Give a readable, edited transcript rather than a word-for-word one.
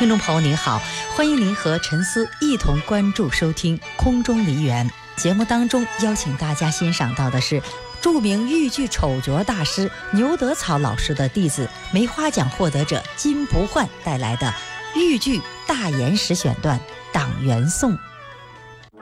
听众朋友您好，欢迎您和陈思一同关注收听空中梨园。节目当中邀请大家欣赏到的是著名豫剧丑角大师牛德草老师的弟子、梅花奖获得者金不换带来的豫剧大研十选段《党员颂》。